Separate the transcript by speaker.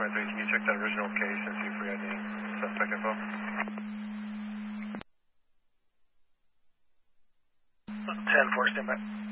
Speaker 1: 10-3, can you check that original case and see if we had any suspect info?
Speaker 2: 10-4, stand by.